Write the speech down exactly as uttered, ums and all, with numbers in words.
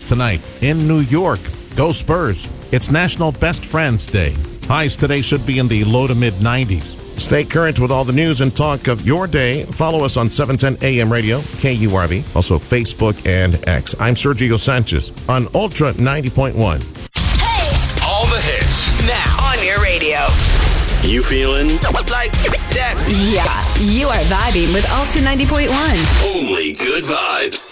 tonight. In New York, go Spurs. It's National Best Friends Day. Highs today should be in the low to mid nineties. Stay current with all the news and talk of your day. Follow us on seven ten A M Radio, K U R V, also Facebook and X. I'm Sergio Sanchez on Ultra ninety point one. Hey! All the hits. Now on your radio. You feeling like that? Yeah, you are vibing with Ultra ninety point one. Only good vibes.